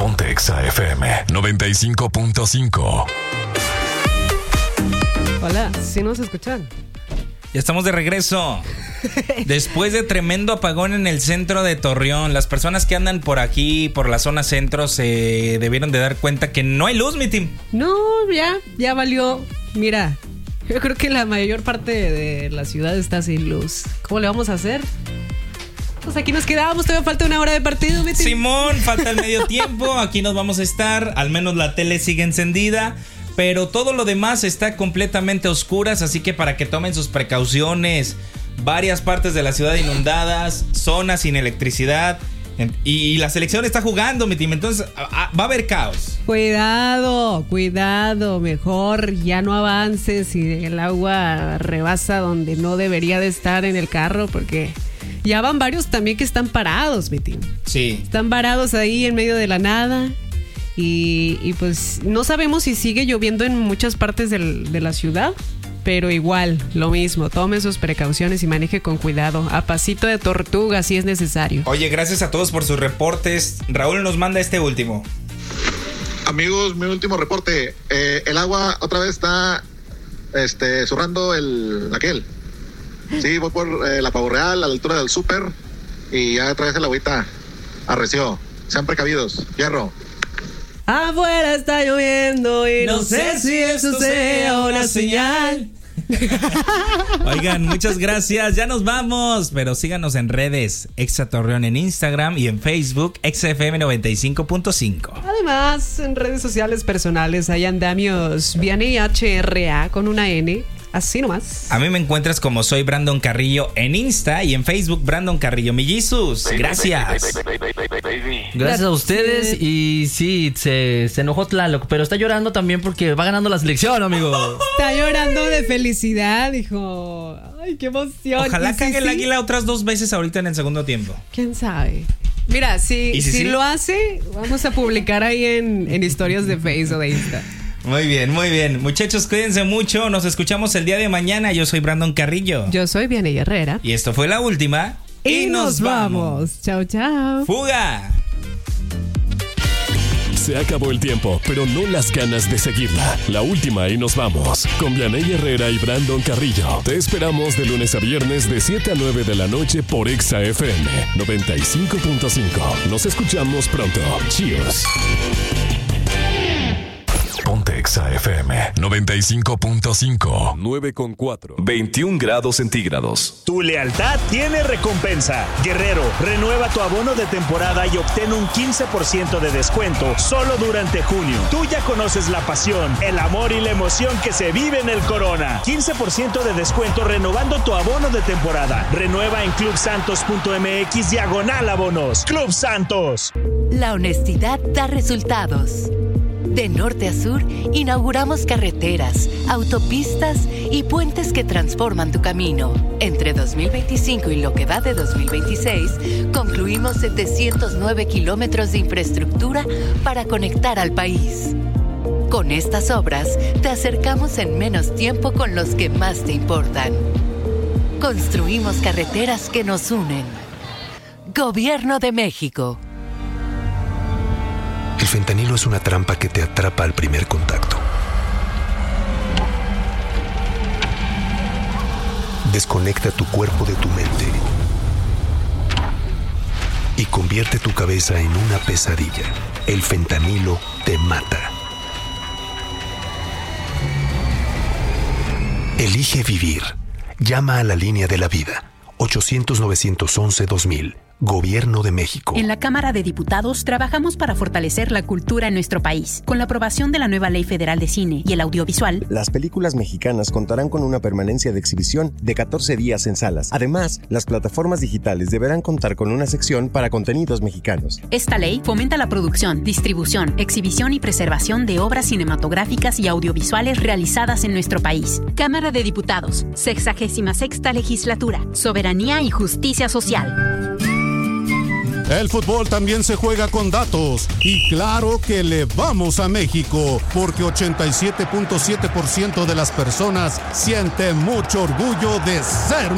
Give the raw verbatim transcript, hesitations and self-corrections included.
Ponte Exa F M noventa y cinco punto cinco. Hola, ¿sí nos escuchan? Ya estamos de regreso. Después de tremendo apagón en el centro de Torreón, las personas que andan por aquí, por la zona centro, se debieron de dar cuenta que no hay luz, mi team. No, ya, ya valió. Mira, yo creo que la mayor parte de la ciudad está sin luz. ¿Cómo le vamos a hacer? Pues aquí nos quedábamos, todavía falta una hora de partido, mi team. Simón, falta el medio tiempo, aquí nos vamos a estar, al menos la tele sigue encendida. Pero todo lo demás está completamente a oscuras, así que para que tomen sus precauciones. Varias partes de la ciudad inundadas, zonas sin electricidad. Y la selección está jugando, mi team, entonces va a haber caos. Cuidado, cuidado, mejor ya no avances si el agua rebasa donde no debería de estar en el carro, porque ya van varios también que están parados, mi team. Sí. Están parados ahí en medio de la nada. Y, y pues no sabemos si sigue lloviendo en muchas partes del, de la ciudad, pero igual, lo mismo, tome sus precauciones y maneje con cuidado, a pasito de tortuga si es necesario. Oye, gracias a todos por sus reportes. Raúl nos manda este último. Amigos, mi último reporte. Eh, el agua otra vez está este, zurrando el aquel. Sí, voy por eh, la Pavo Real, a la altura del súper, y ya otra vez el agüita arreció. Sean precavidos. Hierro. Afuera está lloviendo y no, no sé si eso sea una señal. Oigan, muchas gracias, ya nos vamos. Pero síganos en redes, Exa Torreón en Instagram y en Facebook, Exa F M noventa y cinco punto cinco. Además, en redes sociales personales hay andamios Vianney H R A con una N. Así nomás. A mí me encuentras como soy Brandon Carrillo en Insta y en Facebook Brandon Carrillo Millizos. Gracias. Gracias a ustedes. Y sí, se, se enojó Tlaloc, pero está llorando también porque va ganando la selección, amigo. Está llorando de felicidad, hijo. Ay, qué emoción. Ojalá cague sí, el sí? águila otras dos veces ahorita en el segundo tiempo. ¿Quién sabe? Mira, si, si, si sí? lo hace, vamos a publicar ahí en, en historias de Facebook o de Insta. Muy bien, muy bien. Muchachos, cuídense mucho. Nos escuchamos el día de mañana. Yo soy Brandon Carrillo. Yo soy Vianney Herrera. Y esto fue la última. Y, y nos, nos vamos. vamos. Chao, chao. ¡Fuga! Se acabó el tiempo, pero no las ganas de seguirla. La última y nos vamos. Con Vianney Herrera y Brandon Carrillo. Te esperamos de lunes a viernes de siete a nueve de la noche por Exa F M noventa y cinco punto cinco. Nos escuchamos pronto. Cheers. Ponte Exa F M noventa y cinco punto cinco. nueve con cuatro. veintiún grados centígrados. Tu lealtad tiene recompensa. Guerrero, renueva tu abono de temporada y obtén un quince por ciento de descuento solo durante junio. Tú ya conoces la pasión, el amor y la emoción que se vive en el Corona. quince por ciento de descuento renovando tu abono de temporada. Renueva en clubsantos.mx diagonal abonos. Club Santos. La honestidad da resultados. De norte a sur, inauguramos carreteras, autopistas y puentes que transforman tu camino. Entre dos mil veinticinco y lo que va de dos mil veintiséis, concluimos setecientos nueve kilómetros de infraestructura para conectar al país. Con estas obras, te acercamos en menos tiempo con los que más te importan. Construimos carreteras que nos unen. Gobierno de México. El fentanilo es una trampa que te atrapa al primer contacto. Desconecta tu cuerpo de tu mente y convierte tu cabeza en una pesadilla. El fentanilo te mata. Elige vivir. Llama a la línea de la vida. ochocientos, novecientos once, dos mil. Gobierno de México. En la Cámara de Diputados trabajamos para fortalecer la cultura en nuestro país. Con la aprobación de la nueva Ley Federal de Cine y el Audiovisual, las películas mexicanas contarán con una permanencia de exhibición de catorce días en salas. Además, las plataformas digitales deberán contar con una sección para contenidos mexicanos. Esta ley fomenta la producción, distribución, exhibición y preservación de obras cinematográficas y audiovisuales realizadas en nuestro país. Cámara de Diputados, sexagésima sexta legislatura. Soberanía y justicia social. El fútbol también se juega con datos y claro que le vamos a México porque ochenta y siete punto siete por ciento de las personas siente mucho orgullo de ser